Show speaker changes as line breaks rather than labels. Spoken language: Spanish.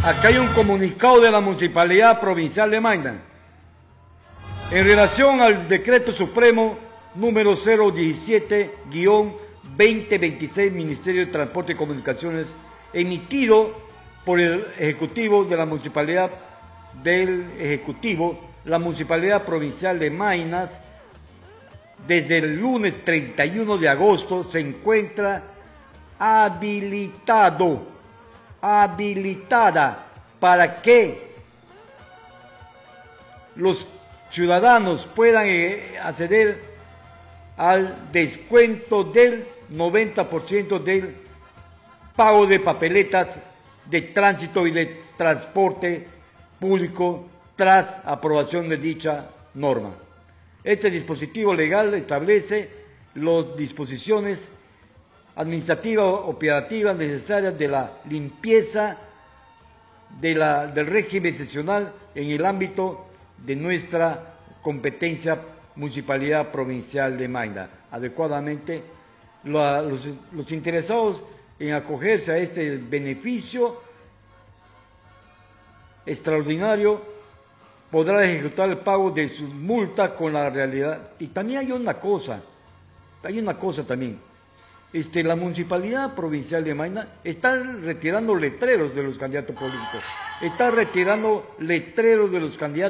Acá hay un comunicado de la Municipalidad Provincial de Maina. En relación al Decreto Supremo número 017-2026, Ministerio de Transporte y Comunicaciones, emitido por el Ejecutivo de la Municipalidad la Municipalidad Provincial de Maynas, desde el lunes 31 de agosto, se encuentra habilitada para que los ciudadanos puedan acceder al descuento del 90% del pago de papeletas de tránsito y de transporte público tras aprobación de dicha norma. Este dispositivo legal establece las disposiciones administrativas operativas necesarias de la limpieza del régimen excepcional en el ámbito de nuestra competencia Municipalidad Provincial de Maina. Adecuadamente, los interesados en acogerse a este beneficio extraordinario podrán ejecutar el pago de su multa con la realidad. Y también hay una cosa también. La Municipalidad Provincial de Maina está retirando letreros de los candidatos políticos. Está retirando letreros de los candidatos